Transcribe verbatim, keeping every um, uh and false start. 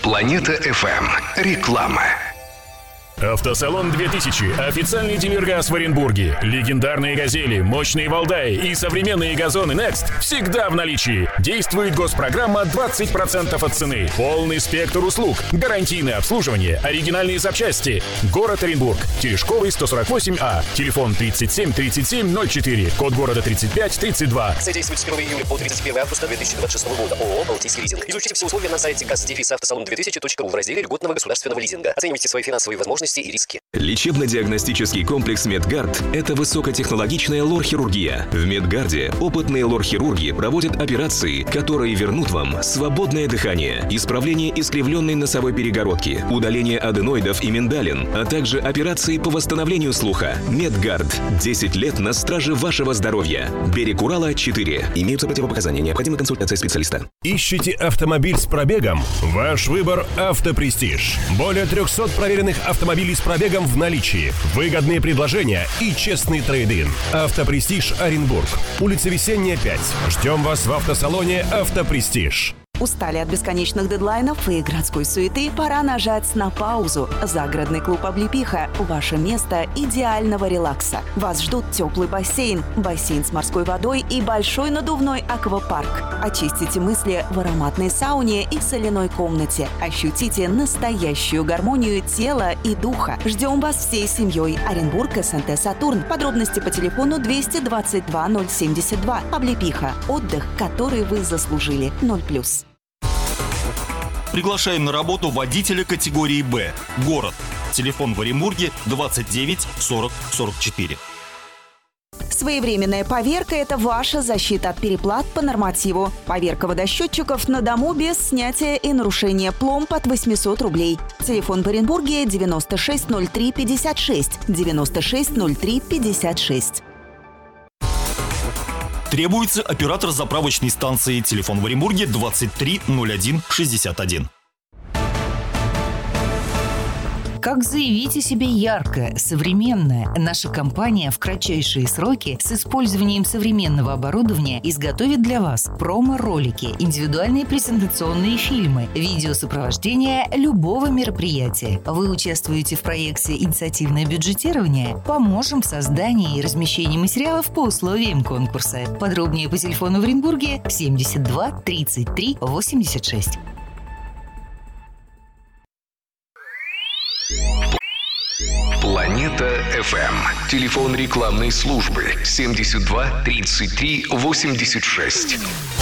Планета эф эм. Реклама. Автосалон две тысячи. Официальный дилер ГАЗ в Оренбурге. Легендарные «Газели», мощные «Валдаи» и современные газоны Next всегда в наличии. Действует госпрограмма двадцать процентов от цены. Полный спектр услуг. Гарантийное обслуживание. Оригинальные запчасти. Город Оренбург. Терешковый, сто сорок восемь А. Телефон тридцать семь тридцать семь ноль четыре. Код города тридцать пять тридцать два. Акция действует с первого июля по тридцать первое августа две тысячи двадцать шестого года. ООО «Балтийский лизинг». Изучите все условия на сайте газ автосалон две тысячи точка ру в разделе льготного государственного лизинга. Оценивайте свои финансовые возможности и риски. Лечебно-диагностический комплекс «Медгард» — это высокотехнологичная лор-хирургия. В «Медгарде» опытные лор-хирурги проводят операции, которые вернут вам свободное дыхание, исправление искривленной носовой перегородки, удаление аденоидов и миндалин, а также операции по восстановлению слуха. «Медгард» — десять лет на страже вашего здоровья. Берег Урала, четыре. Имеются противопоказания. Необходима консультация специалиста. Ищите автомобиль с пробегом? Ваш выбор — «Автопрестиж». Более трехсот проверенных автомобилей с пробегом в наличии, выгодные предложения и честный трейд-ин. «Автопрестиж» Оренбург. Улица Весенняя, пять. Ждем вас в автосалоне «Автопрестиж». Устали от бесконечных дедлайнов и городской суеты? Пора нажать на паузу. Загородный клуб «Облепиха» – ваше место идеального релакса. Вас ждут теплый бассейн, бассейн с морской водой и большой надувной аквапарк. Очистите мысли в ароматной сауне и соляной комнате. Ощутите настоящую гармонию тела и духа. Ждем вас всей семьей. Оренбург, СНТ «Сатурн». Подробности по телефону двести двадцать два ноль семьдесят два. «Облепиха» – отдых, который вы заслужили. ноль плюс. Приглашаем на работу водителя категории «Б». Город. Телефон в Оренбурге двадцать девять сорок сорок четыре. Своевременная поверка – это ваша защита от переплат по нормативу. Поверка водосчетчиков на дому без снятия и нарушения. Пломб от восемьсот рублей. Телефон в Оренбурге девяносто шесть ноль три пятьдесят шесть. девяносто шесть ноль три пятьдесят шесть. Требуется оператор заправочной станции. Телефон в Оренбурге двадцать три ноль один шестьдесят один. Как заявить о себе ярко, современно? Наша компания в кратчайшие сроки с использованием современного оборудования изготовит для вас промо-ролики, индивидуальные презентационные фильмы, видеосопровождение любого мероприятия. Вы участвуете в проекте «Инициативное бюджетирование»? Поможем в создании и размещении материалов по условиям конкурса. Подробнее по телефону в Оренбурге семьдесят два тридцать три восемьдесят шесть. Планета эф эм. Телефон рекламной службы семьдесят два тридцать три восемьдесят шесть.